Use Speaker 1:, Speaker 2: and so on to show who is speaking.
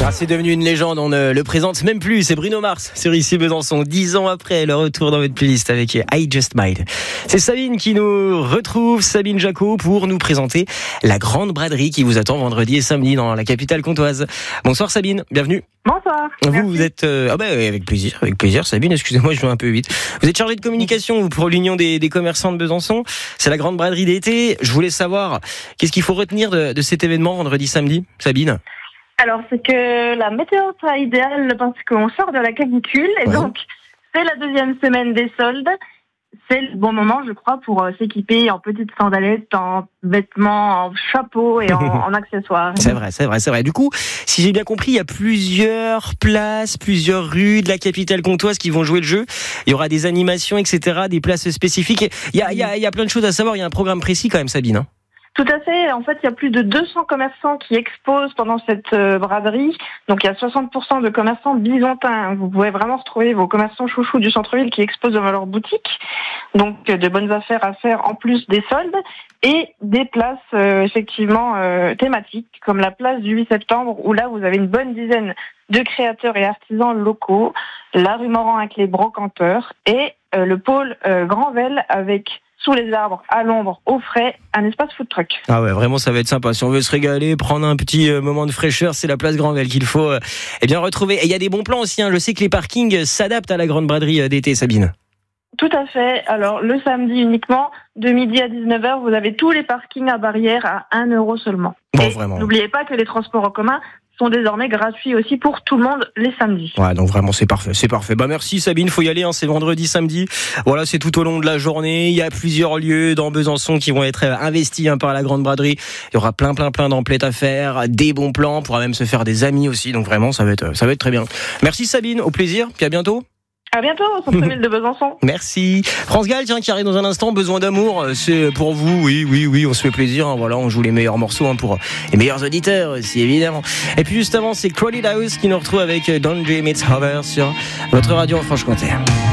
Speaker 1: C'est devenu une légende, on ne le présente même plus. C'est Bruno Mars sur Ici Besançon, 10 ans après le retour dans votre playlist avec I Just Might. C'est Sabine qui nous retrouve, Sabine Jacot, pour nous présenter la grande braderie qui vous attend vendredi et samedi dans la capitale comtoise. Bonsoir Sabine, bienvenue.
Speaker 2: Bonsoir.
Speaker 1: Vous êtes avec plaisir Sabine, excusez-moi, je vais un peu vite. Vous êtes chargée de communication pour l'Union des commerçants de Besançon. C'est la grande braderie d'été. Je voulais savoir qu'est-ce qu'il faut retenir de cet événement vendredi samedi, Sabine.
Speaker 2: Alors, c'est que la météo sera idéale parce qu'on sort de la canicule et donc c'est la deuxième semaine des soldes. C'est le bon moment, je crois, pour s'équiper en petites sandalettes, en vêtements, en chapeau et en accessoires.
Speaker 1: C'est vrai. Du coup, si j'ai bien compris, il y a plusieurs places, plusieurs rues de la capitale comtoise qui vont jouer le jeu. Il y aura des animations, etc., des places spécifiques. Il y a plein de choses à savoir. Il y a un programme précis quand même, Sabine, hein.
Speaker 2: Tout à fait. En fait, il y a plus de 200 commerçants qui exposent pendant cette braderie. Donc, il y a 60% de commerçants bisontins. Vous pouvez vraiment retrouver vos commerçants chouchous du centre-ville qui exposent devant leur boutique. Donc, de bonnes affaires à faire en plus des soldes. Et des places, effectivement, thématiques, comme la place du 8 septembre, où là, vous avez une bonne dizaine de créateurs et artisans locaux. La rue Morand avec les brocanteurs. Et le pôle Grandvel avec... sous les arbres, à l'ombre, au frais, un espace food truck.
Speaker 1: Ah ouais, vraiment, ça va être sympa. Si on veut se régaler, prendre un petit moment de fraîcheur, c'est la place Grandvel qu'il faut bien retrouver. Et il y a des bons plans aussi, hein. Je sais que les parkings s'adaptent à la grande braderie d'été, Sabine.
Speaker 2: Tout à fait. Alors, le samedi uniquement, de midi à 19h, vous avez tous les parkings à barrière à 1 € seulement.
Speaker 1: Bon,
Speaker 2: et
Speaker 1: vraiment.
Speaker 2: N'oubliez pas que les transports en commun sont désormais gratuits aussi pour tout le monde les samedis.
Speaker 1: Ouais, donc vraiment c'est parfait. Bah merci Sabine, faut y aller, hein, c'est vendredi, samedi. Voilà, c'est tout au long de la journée. Il y a plusieurs lieux dans Besançon qui vont être investis par la grande braderie. Il y aura plein d'emplettes à faire, des bons plans, on pourra même se faire des amis aussi. Donc vraiment ça va être très bien. Merci Sabine, au plaisir, puis à bientôt.
Speaker 2: À bientôt au centre-ville de Besançon.
Speaker 1: Merci. France Gall, tiens, qui arrive dans un instant. Besoin d'amour, c'est pour vous. Oui, on se fait plaisir. Hein, voilà, on joue les meilleurs morceaux pour les meilleurs auditeurs aussi, évidemment. Et puis juste avant, c'est Crowded House qui nous retrouve avec Don't Dream It's Over sur votre radio en Franche-Comté.